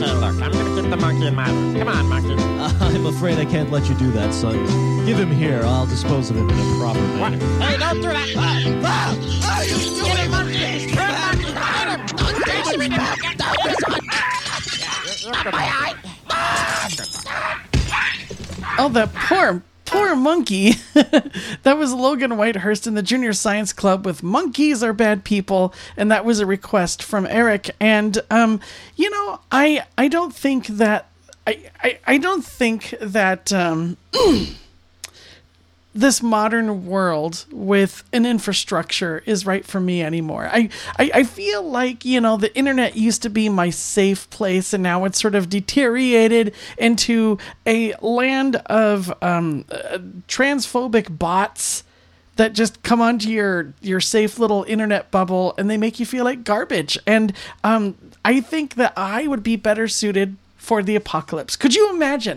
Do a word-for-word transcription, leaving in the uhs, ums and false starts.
look, I'm gonna keep the monkey in my room. Come on, monkey. Uh, I'm afraid I can't let you do that, son. Give him here. I'll dispose of him in a proper manner. What? Hey, don't do that! Ah! Ah! You stupid monkey! Not my eye! Oh, that poor, poor monkey. That was Logan Whitehurst in the Junior Science Club with Monkeys Are Bad People, and that was a request from Eric. And, um, you know, I I don't think that, I, I, I don't think that, um... this modern world with an infrastructure is right for me anymore. I, I, I feel like, you know, the internet used to be my safe place, and now it's sort of deteriorated into a land of um, uh, transphobic bots that just come onto your, your safe little internet bubble, and they make you feel like garbage. And um, I think that I would be better suited for the apocalypse. Could you imagine